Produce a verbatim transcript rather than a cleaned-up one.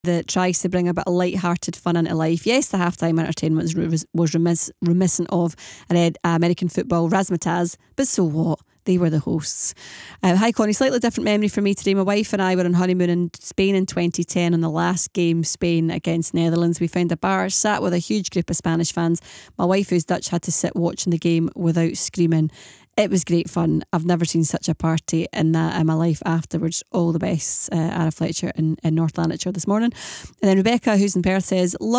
that tries to bring a bit of light-hearted fun into life. Yes, the halftime entertainment was, was remiss, reminiscent of an American football razzmatazz, but so what? They were the hosts. Uh, hi Connie, slightly different memory for me today. My wife and I were on honeymoon in Spain in twenty ten on the last game, Spain against Netherlands. We found a bar, sat with a huge group of Spanish fans. My wife, who's Dutch, had to sit watching the game without screaming. It was great fun. I've never seen such a party in that in my life afterwards. All the best, uh, Ara Fletcher in, in North Lanarkshire this morning. And then Rebecca, who's in Perth, says, love